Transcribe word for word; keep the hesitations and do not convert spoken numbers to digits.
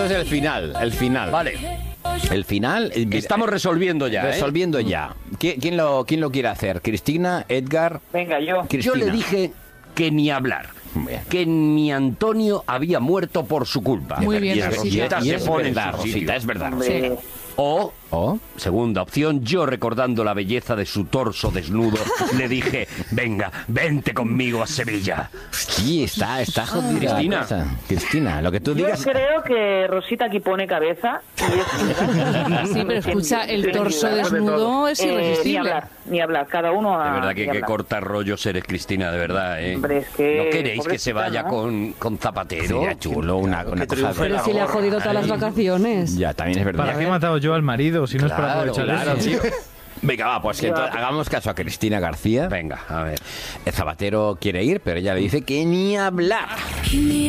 esto es el final, el final. Vale. El final. Estamos resolviendo ya, ¿eh? Resolviendo ya. ¿Quién, quién, lo, ¿Quién lo quiere hacer? ¿Cristina? ¿Edgar? Venga, yo. Cristina. Yo le dije que ni hablar. Bien. Que mi Antonio había muerto por su culpa. Muy bien, y Rosita. Rosita Y se es pone en verdad, su Rosita, sitio. es verdad. Hombre, O, ¿Oh? segunda opción, yo recordando la belleza de su torso desnudo, le dije, venga, vente conmigo a Sevilla. Sí, está, está jodida. Cristina. la cosa. Cristina, lo que tú yo digas. creo que Rosita aquí pone cabeza. Y es... Sí, pero escucha, el torso desnudo es Eh, ni irresistible. hablar, ni hablar. Cada uno a... De verdad que ni qué hablar. corta rollos eres, Cristina, de verdad, ¿eh? Hombre, es que- ¿No queréis que se pobrecita, vaya ¿no? con, con Zapatero? Sería chulo, una, una cosa. Pero si le ha jodido todas las vacaciones. Ya, también es verdad. ¿Para qué he matado yo al marido si no es para Claro, aprovechar claro, eso? tío. Venga, va, pues que entonces hagamos caso a Cristina García. Venga, a ver. El Zapatero quiere ir, pero ella le dice que ni hablar.